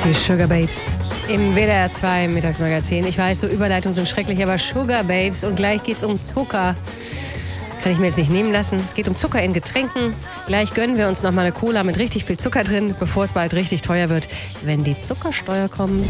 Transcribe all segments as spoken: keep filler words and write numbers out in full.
Die Sugar Babes im W D R zwei Mittagsmagazin. Ich weiß, so Überleitungen sind schrecklich, aber Sugar Babes und gleich geht's um Zucker. Kann ich mir jetzt nicht nehmen lassen. Es geht um Zucker in Getränken. Gleich gönnen wir uns noch mal eine Cola mit richtig viel Zucker drin, bevor es bald richtig teuer wird, wenn die Zuckersteuer kommt.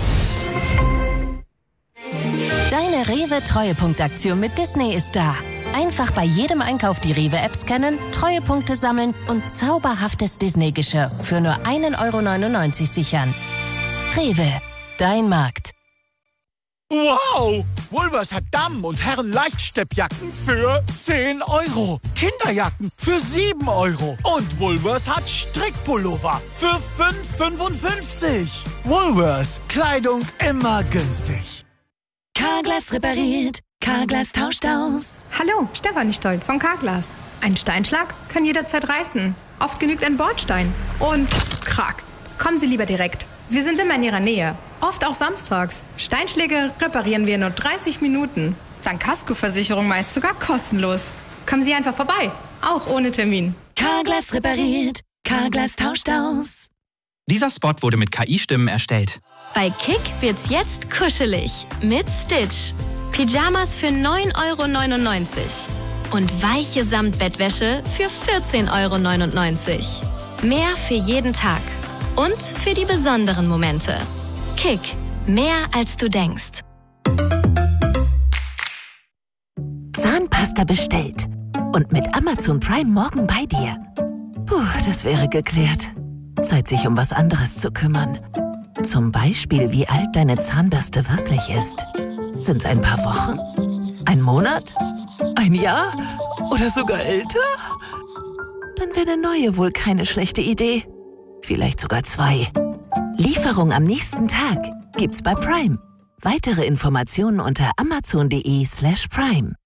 Deine Rewe-Treuepunktaktion mit Disney ist da. Einfach bei jedem Einkauf die Rewe-App scannen, Treuepunkte sammeln und zauberhaftes Disney-Geschirr für nur ein Euro neunundneunzig sichern. Rewe, dein Markt. Wow! Woolworths hat Damen- und Herren-Leichtsteppjacken für zehn Euro. Kinderjacken für sieben Euro. Und Woolworths hat Strickpullover für fünf fünfundfünfzig. Woolworths, Kleidung immer günstig. Carglass repariert, Carglass tauscht aus. Hallo, Stefanie Stolt von Carglass. Ein Steinschlag kann jederzeit reißen. Oft genügt ein Bordstein. Und krack. Kommen Sie lieber direkt. Wir sind immer in Ihrer Nähe. Oft auch samstags. Steinschläge reparieren wir in nur dreißig Minuten. Dank Kaskoversicherung meist sogar kostenlos. Kommen Sie einfach vorbei. Auch ohne Termin. Carglass repariert, Carglass tauscht aus. Dieser Spot wurde mit K I-Stimmen erstellt. Bei Kick wird's jetzt kuschelig mit Stitch. Pyjamas für neun Euro neunundneunzig und weiche Samtbettwäsche für vierzehn Euro neunundneunzig. Mehr für jeden Tag und für die besonderen Momente. Kick, mehr als du denkst. Zahnpasta bestellt und mit Amazon Prime morgen bei dir. Puh, das wäre geklärt. Zeit, sich um was anderes zu kümmern. Zum Beispiel, wie alt deine Zahnbürste wirklich ist. Sind's ein paar Wochen? Ein Monat? Ein Jahr? Oder sogar älter? Dann wäre eine neue wohl keine schlechte Idee. Vielleicht sogar zwei. Lieferung am nächsten Tag gibt's bei Prime. Weitere Informationen unter amazon.de slash Prime.